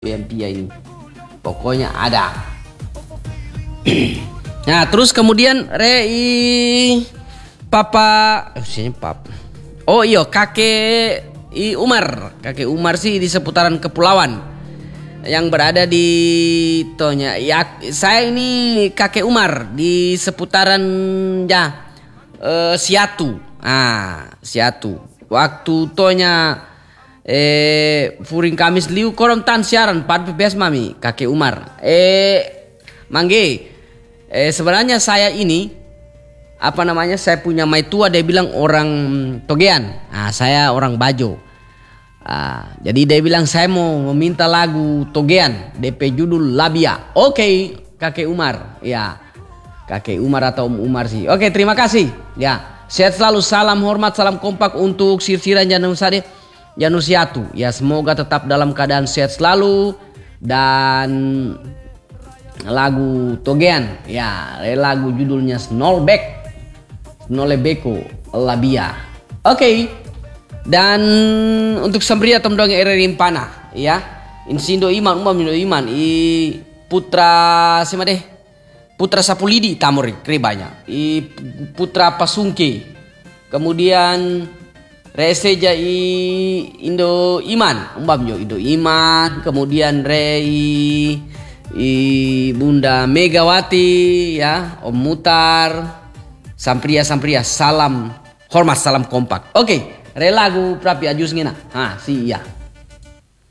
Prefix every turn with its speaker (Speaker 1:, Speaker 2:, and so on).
Speaker 1: Pia ini. Pokoknya ada. Nah, terus kemudian usianya papa. Oh iya, kakek Umar. Kakek Umar sih di seputaran kepulauan yang berada di Tonya. Ya, saya ini kakek Umar di seputaran Siatu. Siatu. Waktu Tonya Furing Kamis liu korom tan siaran pad PPS mami kakek Umar. Mangge. Sebenarnya saya ini saya punya maitua, dia bilang orang Togean. Saya orang Bajo. Jadi dia bilang saya mau meminta lagu Togean, DP judul Labia. Oke, kakek Umar. Ya. Kakek Umar atau Om Umar sih. Oke, terima kasih. Ya. Sehat selalu, salam hormat, salam kompak untuk sirsiran Janusiatu. Ya, semoga tetap dalam keadaan sehat selalu. Dan lagu Togean, ya, lagu judulnya Snolebeko Labia. Oke. Dan untuk sambria tomdong Rimpana, ya. Insindo Iman putra Putra Sapulidi tamori kribanya. Putra Pasungke. Kemudian Reseja Indo Iman, Indo Iman, kemudian Bunda Megawati, ya, Om Mutar, Sampria, salam hormat, salam kompak. Oke, lagu prapi ajus ngena. Si iya.